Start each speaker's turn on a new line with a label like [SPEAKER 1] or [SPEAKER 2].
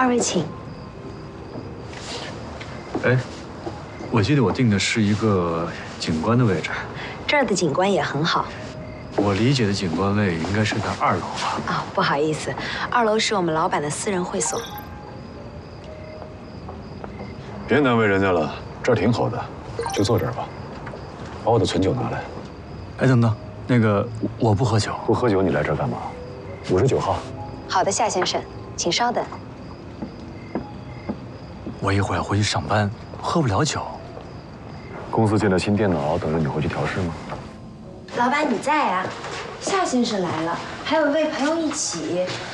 [SPEAKER 1] 二位请。
[SPEAKER 2] 哎，我记得我订的是一个景观的位置。
[SPEAKER 1] 这儿的景观也很好。
[SPEAKER 2] 我理解的景观位应该是在2楼吧？
[SPEAKER 1] 啊，不好意思，2楼是我们老板的私人会所。
[SPEAKER 3] 别难为人家了，这儿挺好的，就坐这儿吧。把我的存酒拿来。
[SPEAKER 2] 哎，等等，那个我不喝酒。
[SPEAKER 3] 不喝酒你来这儿干嘛？59号。
[SPEAKER 1] 好的，夏先生，请稍等。
[SPEAKER 2] 我一会儿要回去上班，喝不了酒。
[SPEAKER 3] 公司建了新电脑，等着你回去调试吗？
[SPEAKER 1] 老板你在啊？夏先生来了，还有一位朋友一起。